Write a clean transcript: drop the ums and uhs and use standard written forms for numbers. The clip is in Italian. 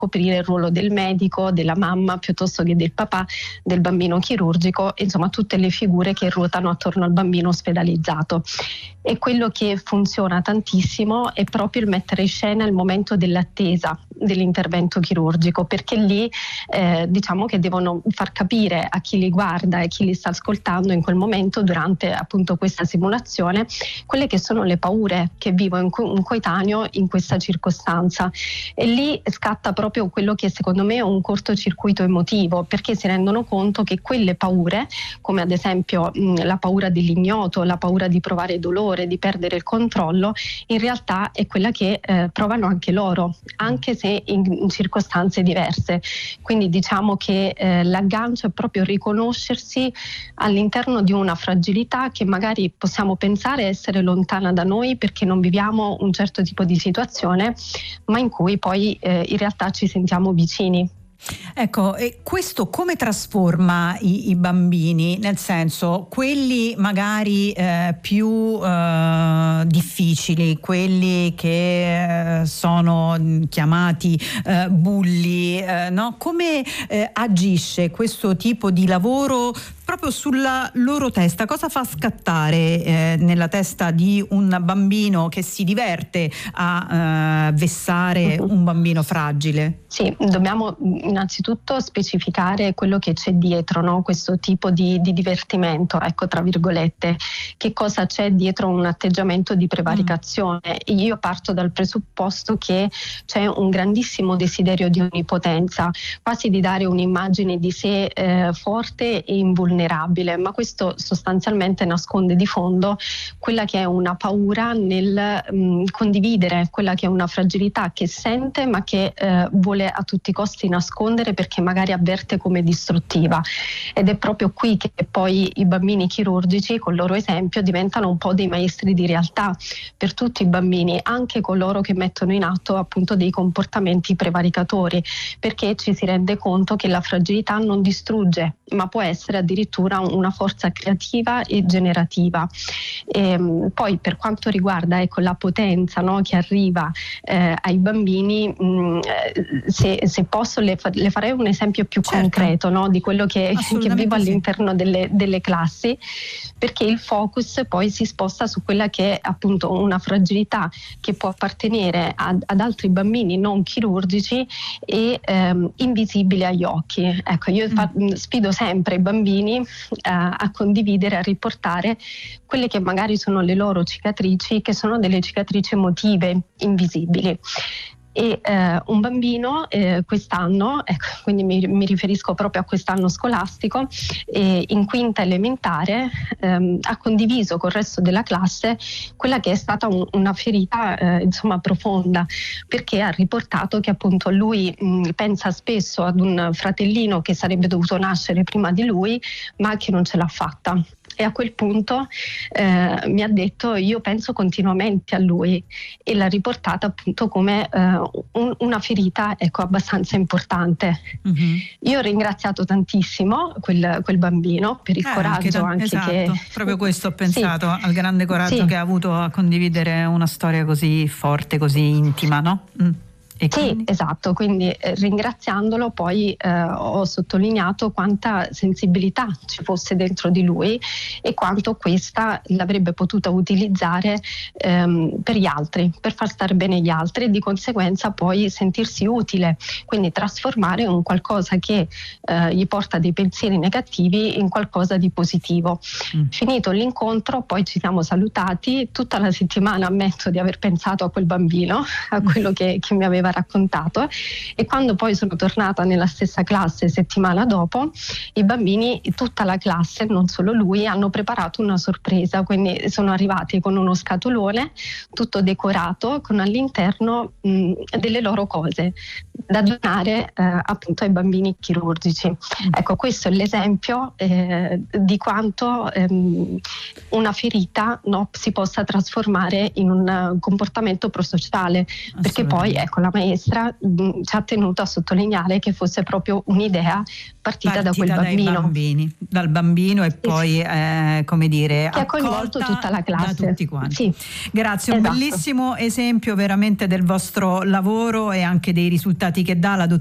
ricoprire il ruolo del medico, della mamma piuttosto che del papà, del bambino chirurgico, insomma tutte le figure che ruotano attorno al bambino ospedalizzato. E quello che funziona tantissimo è proprio il mettere in scena il momento dell'attesa dell'intervento chirurgico, perché lì diciamo che devono far capire a chi li guarda e chi li sta ascoltando in quel momento, durante appunto questa simulazione, quelle che sono le paure che vive un coetaneo in questa circostanza. E lì scatta proprio quello che secondo me è un cortocircuito emotivo, perché si rendono conto che quelle paure, come ad esempio la paura dell'ignoto, la paura di provare dolore, di perdere il controllo, in realtà è quella che provano anche loro, anche se in circostanze diverse. Quindi diciamo che l'aggancio è proprio riconoscersi all'interno di una fragilità che magari possiamo pensare essere lontana da noi perché non viviamo un certo tipo di situazione, ma in cui poi in realtà ci sentiamo vicini. Ecco, e questo come trasforma i bambini? Nel senso, quelli magari più difficili, quelli che sono chiamati bulli, no? Come agisce questo tipo di lavoro proprio sulla loro testa? Cosa fa scattare nella testa di un bambino che si diverte a vessare un bambino fragile? Sì, dobbiamo innanzitutto specificare quello che c'è dietro, no? Questo tipo di divertimento, ecco, tra virgolette. Che cosa c'è dietro un atteggiamento di prevaricazione? Io parto dal presupposto che c'è un grandissimo desiderio di onnipotenza, quasi di dare un'immagine di sé forte e invulnerabile, ma questo sostanzialmente nasconde di fondo quella che è una paura nel condividere, quella che è una fragilità che sente ma che vuole a tutti i costi nascondere perché magari avverte come distruttiva. Ed è proprio qui che poi i bambini chirurgici, col loro esempio, diventano un po' dei maestri di realtà per tutti i bambini, anche coloro che mettono in atto appunto dei comportamenti prevaricatori, perché ci si rende conto che la fragilità non distrugge, ma può essere addirittura una forza creativa e generativa. Poi per quanto riguarda la potenza, no, che arriva ai bambini, se posso le farei un esempio più concreto, no, di quello che vivo all'interno delle classi, perché il focus poi si sposta su quella che è appunto una fragilità che può appartenere ad altri bambini non chirurgici e invisibile agli occhi. Ecco, io sfido sempre i bambini a condividere, a riportare quelle che magari sono le loro cicatrici, che sono delle cicatrici emotive invisibili. E un bambino quest'anno, quindi mi riferisco proprio a quest'anno scolastico, in quinta elementare ha condiviso col resto della classe quella che è stata una ferita insomma profonda, perché ha riportato che appunto lui pensa spesso ad un fratellino che sarebbe dovuto nascere prima di lui ma che non ce l'ha fatta. E a quel punto mi ha detto: io penso continuamente a lui, e l'ha riportata appunto come una ferita, ecco, abbastanza importante. Io ho ringraziato tantissimo quel bambino per il coraggio anche esatto, che... proprio questo ho pensato, al grande coraggio che ha avuto a condividere una storia così forte, così intima, no? Sì, esatto, quindi ringraziandolo poi ho sottolineato quanta sensibilità ci fosse dentro di lui e quanto questa l'avrebbe potuta utilizzare per gli altri, per far stare bene gli altri e di conseguenza poi sentirsi utile, quindi trasformare un qualcosa che gli porta dei pensieri negativi in qualcosa di positivo. Finito l'incontro poi ci siamo salutati, tutta la settimana ammetto di aver pensato a quel bambino, a quello che mi aveva raccontato, e quando poi sono tornata nella stessa classe settimana dopo, i bambini, tutta la classe, non solo lui, hanno preparato una sorpresa, quindi sono arrivati con uno scatolone tutto decorato con all'interno delle loro cose da donare appunto ai bambini chirurgici. Ecco, questo è l'esempio di quanto una ferita, no, si possa trasformare in un comportamento prosociale, perché poi ecco, la maestra ci ha tenuto a sottolineare che fosse proprio un'idea partita da quel bambino. Dal bambino e poi come dire, che ha coinvolto tutta la classe. Da tutti quanti. Sì, grazie, un bellissimo esempio veramente del vostro lavoro e anche dei risultati che dà la